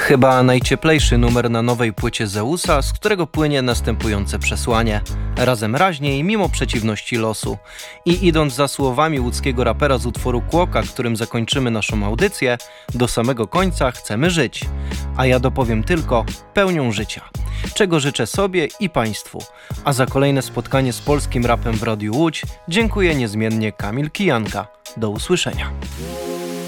Chyba najcieplejszy numer na nowej płycie Zeusa, z którego płynie następujące przesłanie. Razem raźniej, mimo przeciwności losu. I idąc za słowami łódzkiego rapera z utworu Kłoka, którym zakończymy naszą audycję, do samego końca chcemy żyć. A ja dopowiem tylko pełnią życia. Czego życzę sobie i Państwu. A za kolejne spotkanie z polskim rapem w Radiu Łódź dziękuję niezmiennie Kamil Kijanka. Do usłyszenia.